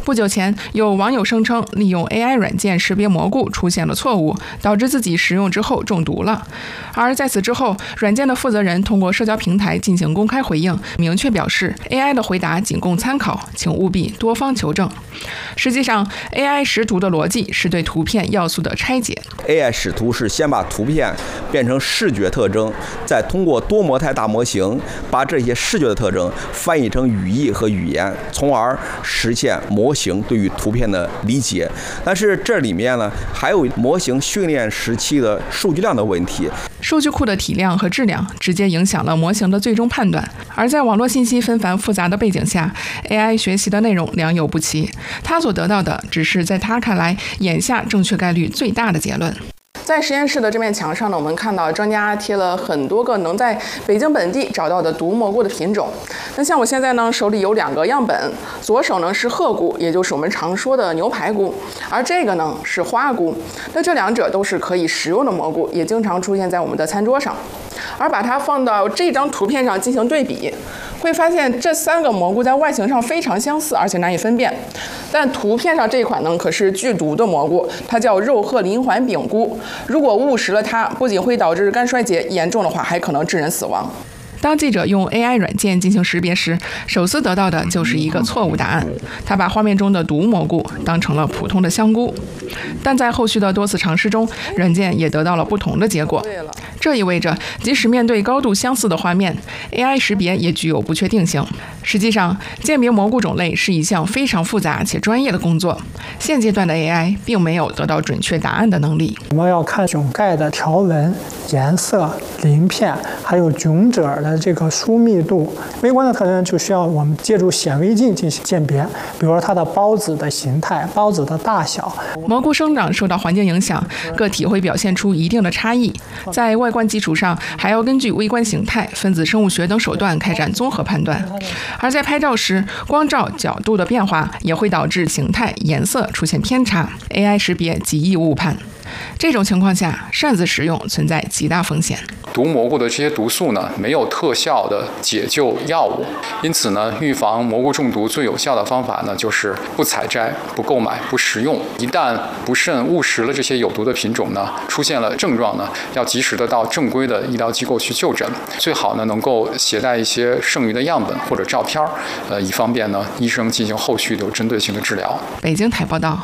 不久前，有网友声称利用 AI 软件识别蘑菇出现了错误，导致自己食用之后中毒了。而在此之后，软件的负责人通过社交平台进行公开回应，明确表示 AI 的回答仅供参考，请务必多方求证。实际上 ，AI 识图的逻辑是对图片要素的拆解。 AI 识图是先把图片变成视觉特征，再通过多模态大模型把这些视觉的特征翻译成语义和语言，从而实现模型对于图片的理解。但是这里面呢，还有模型训练时期的数据量的问题。 数据库的体量和质量直接影响了模型的最终判断，而在网络信息纷繁复杂的背景下 ，AI 学习的内容良莠不齐，它所得到的只是在它看来眼下正确概率最大的结论。在实验室的这面墙上呢，我们看到专家贴了很多个能在北京本地找到的毒蘑菇的品种。那像我现在呢，手里有2个样本，左手呢是鹤菇，也就是我们常说的牛排菇，而这个呢是花菇。那这2者都是可以食用的蘑菇，也经常出现在我们的餐桌上。而把它放到这张图片上进行对比，会发现这3个蘑菇在外形上非常相似，而且难以分辨。但图片上这款呢，可是剧毒的蘑菇，它叫肉褐鳞环柄菇。如果误食了它，不仅会导致肝衰竭，严重的话还可能致人死亡。当记者用 AI 软件进行识别时，首次得到的就是一个错误答案。他把画面中的毒蘑菇当成了普通的香菇，但在后续的多次尝试中，软件也得到了不同的结果。这意味着，即使面对高度相似的画面 ，AI 识别也具有不确定性。实际上，鉴别蘑菇种类是一项非常复杂且专业的工作。现阶段的 AI 并没有得到准确答案的能力。 我们要看炯盖的条纹、颜色、鳞片，还有炯褶的这个疏密度。微观的特征就需要我们借助显微镜进行鉴别，比如说它的孢子的形态、孢子的大小。 蘑菇生长受到环境影响，个体会表现出一定的差异。在外观基础上，还要根据微观形态、分子生物学等手段开展综合判断。而在拍照时，光照角度的变化也会导致形态、颜色出现偏差 ，AI 识别极易误判。这种情况下，擅自使用存在极大风险。 毒蘑菇的这些毒素呢，没有特效的解救药物，因此呢，预防蘑菇中毒最有效的方法呢，就是不采摘、不购买、不食用。一旦不慎误食了这些有毒的品种呢，出现了症状呢，要及时的到正规的医疗机构去就诊，最好呢能够携带一些剩余的样本或者照片，以方便呢医生进行后续有针对性的治疗。 北京台报道。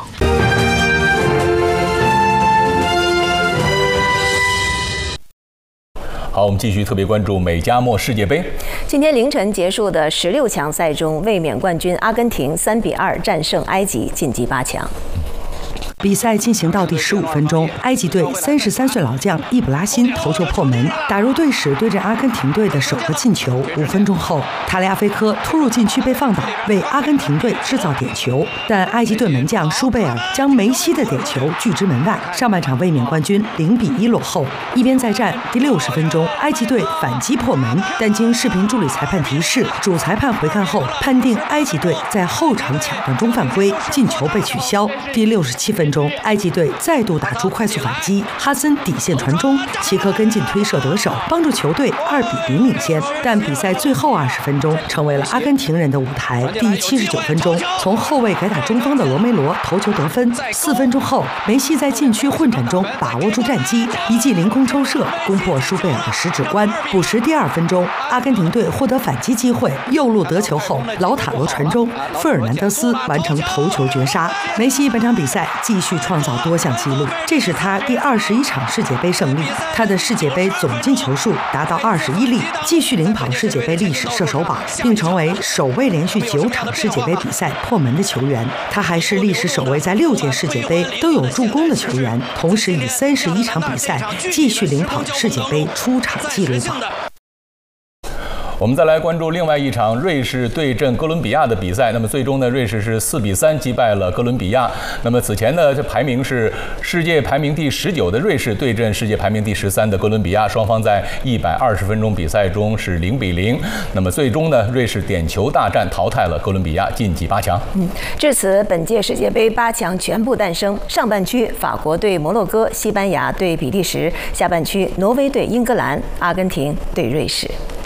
好，我们继续特别关注美加墨世界杯。 今天凌晨结束的16强赛中，卫冕冠军阿根廷3-2战胜埃及，晋级8强。 比赛进行到第15分钟，埃及队33岁老将伊布拉辛头球破门，打入队史对阵阿根廷队的首个进球。5分钟后，塔利亚菲科突入禁区被放倒，为阿根廷队制造点球，但埃及队门将舒贝尔将梅西的点球拒之门外。上半场卫冕冠军0-1落后。一边再战，第60分钟，埃及队反击破门，但经视频助理裁判提示，主裁判回看后判定埃及队在后场抢断中犯规，进球被取消。第67分钟，埃及队再度打出快速反击，哈森底线传中，齐科跟进推射得手，帮助球队2-0领先。但比赛最后20分钟成为了阿根廷人的舞台。第79分钟，从后卫改打中锋的罗梅罗头球得分。4分钟后，梅西在禁区混战中把握住战机，一记凌空抽射攻破舒贝尔的10指关。补时第2分钟，阿根廷队获得反击机会，右路得球后，老塔罗传中，费尔南德斯完成头球绝杀。梅西本场比赛继续创造多项纪录，这是他第21场世界杯胜利，他的世界杯总进球数达到21粒，继续领跑世界杯历史射手榜，并成为首位连续9场世界杯比赛破门的球员。他还是历史首位在6届世界杯都有助攻的球员，同时以31场比赛继续领跑世界杯出场纪录榜。 我们再来关注另外一场瑞士对阵哥伦比亚的比赛。那么最终呢，瑞士是4-3击败了哥伦比亚。那么此前呢，这排名是世界排名第19的瑞士对阵世界排名第13的哥伦比亚，双方在120分钟比赛中是0-0。那么最终呢，瑞士点球大战淘汰了哥伦比亚，晋级8强。 至此，本届世界杯8强全部诞生。上半区法国对摩洛哥，西班牙对比利时；下半区挪威对英格兰，阿根廷对瑞士。